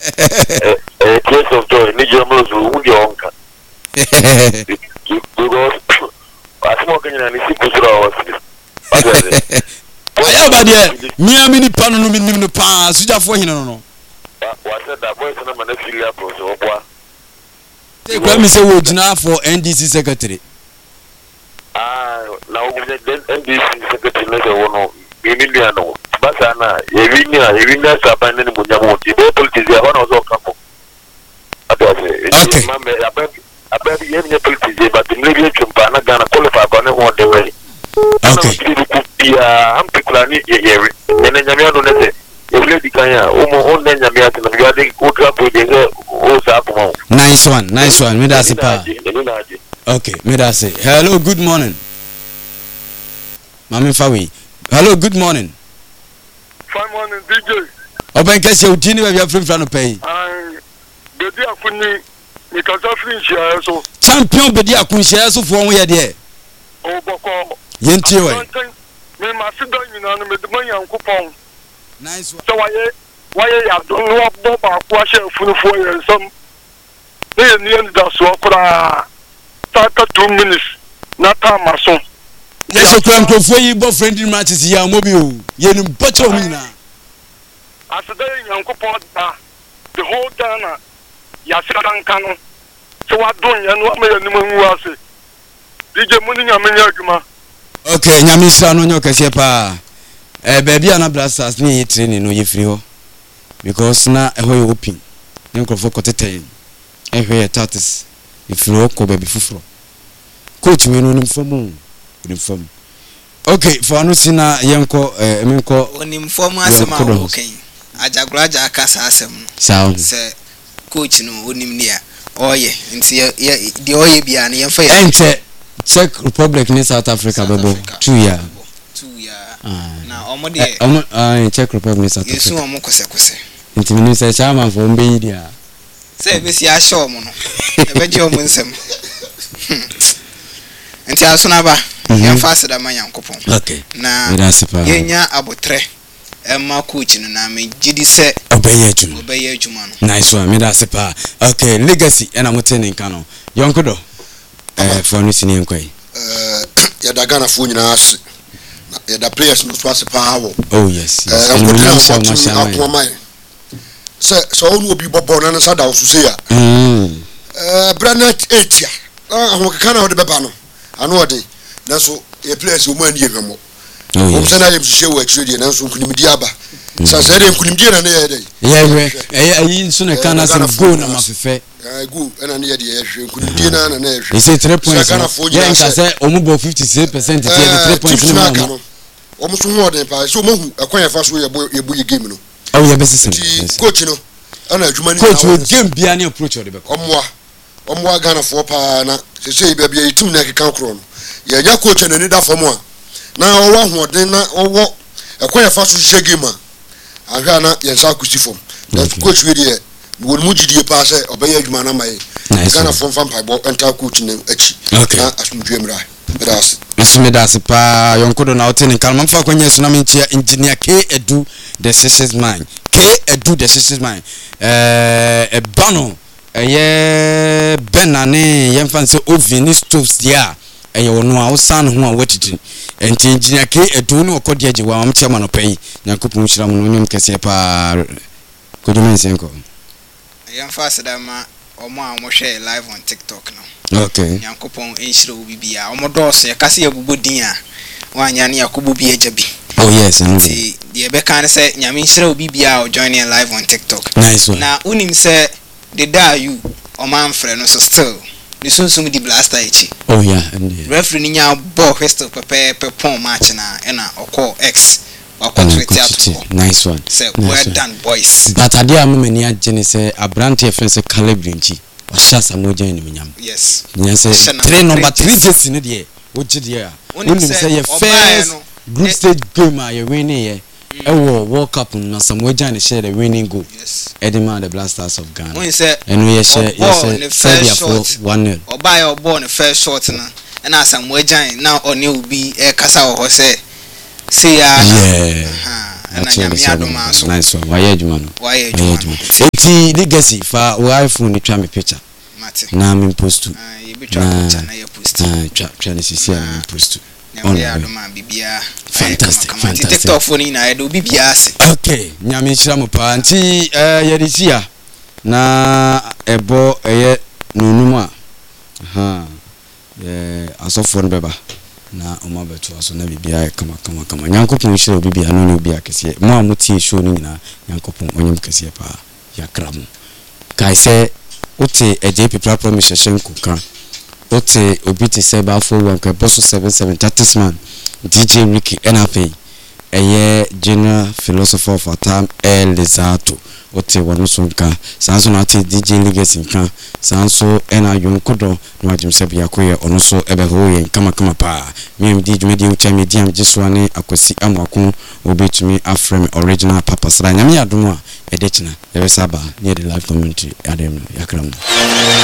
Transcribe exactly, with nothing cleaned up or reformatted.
A case of joy, Nigeria who the onka. Because I smoke in an issue for hours. Aya ba de mi amini pano no minim no pa suja fo hin no no wa said that boys na man affiliate pro so boa take when me say we gina for N D C secretary ah na we the N D C secretary no dey wono emilia no basa na yewinya yewinya saban ne mo nyamo ti be politics ya hono so kapo adose okay mambe ababi ababi yewinya politics but maybe chumpa na gana qualify ko ne ho de we okay ya am pikulani yeye nene nyamia no nese evle dikanya omo on ne nyamia te na biade o trapo de o sa ko nice one nice one me da se pa okay me da se hello good morning mami fawi hello good morning fine morning D J oben kese o dini ba bia frifra no pay ai bedi akuni mi ka sa free share so champion bedi akun share so fo won ye de o boko yenti we me ma si don nyina no me de man yankopon nice one so waye waye ya don no bo ba ko a share funufo ye som ne ye ni en da so kura ta ka two minutes na ta maso yes o kran ko fo yi bo friendly matches ya mobi o ye ni bocho mi na asida yankopon da the whole Ghana ya sidan kanu so wa don ye no ma ye ni mu ase D J muni nyamenya adwuma okay nyamisra no nyoka se pa eh baby ana blasters ni training no ye free ho because na e ho ye open ni nkrofo koteten e hwe tatis e free ho ko baby fufuro coach me no nimfomu nimfomu okay for anu sina yenko eh menko onimfomu asema okay ajagura aja akasa asem sound se coach no onim nia oye nti ye de oye bia na yemfa ye enche Czech Republic ni South Africa bebo two year two year na omo de omo ah Czech Republic ni South Africa yesu omo kose kose nti minu se chairman for mbe dia se be si a show omo no e be je omo nsem nti asuna ba yan fast da man yankopon okay na yenya abotre emma coach no na me gidi se obeye adwuma obeye adwuma no nice one me da se pa okay legacy ena motene nka no yonkodo eh for no sini enkwai eh ya da Ghana fo nyina ase ya da players no so pa wo oh yes eh enkwai so so so onu obi bobo na nsa da osuse ya mm eh branet eight ya ah ho kaka na ho de beba no anu ode na so e players o man die hwemo o mse na ye bihye wo akire die na so nkunimdi aba sa sa de nkunimdi na na ye dey yewe eh ayi nso na kana sem go na mafefe eh go na na ye dey hwe nkunimdi na na na ye hwe e say three points ya nka say omubo fifty-six percent tie the three points no o muso ho ode pa so mohu akwan fa so ye bo ye game no oh ye besisem coach no ana adwuma ni coach we game bia ni approach ode be omwa omwa Ghana fo pa na se se bia bia yitim na keka kro no ye nya coach na ni da fo mo a na owo hoden na owo akwan fa so hye game a ahwa na ye sa kusi fo na coach we dey won mu gidie pa se obeye adwuma na mai Ghana fo fam pa bo enta coach na achi na asumdwe mra bedas Medas pa yonkodo na otene kalma mfa kwenye tsunami nchia engineer K Edu the sixth man K Edu the sixth man eh e bano eye benane yemfa nse ovini stoves dia eye wono a wosan ho a watiti enti engineer K Edu ne okodi age wa am chairman opai yakopun hira mu nyom kese pa koduma nsenko yemfa sedama omo a mo hwe live on TikTok no okay yankopon enhire obi bia omo dose ya kase yabubodin a wanya ne yakubu bi ejabi oh yes and the the be kan say nyame enhire obi bia o join in live on TikTok nice one na unim say the da you o man frɛ no so still the sunsum di blaster echi oh yeah and referee ni nya ball hestel pepe pepon match na na okọ X okọ Twitter nice one say well done boys but ade amamani agene say abrante e fense calibrinchi o shasa mo join ni nyam yes yes three number three jersey no de o gide a unim say your first group stage game a you win here e wo World Cup na Samuel Jan share the winning goal yes Edema the Blasters of Ghana when say and we share yes Serbia for one nil o buy o ball the first shot na and as Samuel Jan now oni will be e kasa o say say ya yeah na nyame adoma so nice one why adwuma no why adwuma eti legacy fa wa iPhone ni twa me picture mate na me post ah ye be twa picture na ye post ah twa twa ne sisi me post nyame adoma bibia fantastic fantastic TikTok phone na ye do bibia ase okay nyame chira mo pa nti eh ye disia na ebo eye nonum a ha eh asofo no beba na oma beto aso na bibia kama kama kama nyankopon hire bibia no ne bibia kese mo a mutie show no nyina nyankopon onyem kese pa ya kramu kai se ote eje people promise shenku kan ote obiti se ba fo wan ka boso seven seven thirty man D J Ricky N F A eye general philosopher of our time El Lizato ote wonu sonka sanso na ate D J Legacy nka sanso ena yonkodo na wajim se bia koye ono so ebe ho yen kama kama pa mem di dwumedi ucha medium jeswane akwasi amwako obetumi afrem original papa sra nyame adom a edechina ebe saba near the live community adem yakram